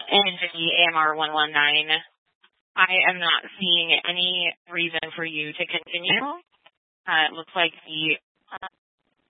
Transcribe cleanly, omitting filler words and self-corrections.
and the AMR 119. I am not seeing any reason for you to continue. It looks like the